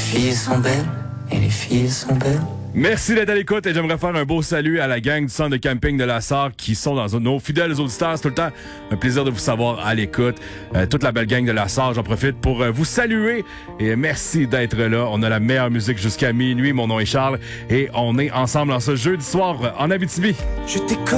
filles sont belles et les filles sont belles. Merci d'être à l'écoute et j'aimerais faire un beau salut à la gang du centre de camping de la Sarre qui sont dans nos fidèles auditeurs. C'est tout le temps un plaisir de vous savoir à l'écoute. Toute la belle gang de la Sarre, j'en profite pour vous saluer et merci d'être là. On a la meilleure musique jusqu'à minuit. Mon nom est Charles et on est ensemble en ce jeudi soir en Abitibi. Je t'ai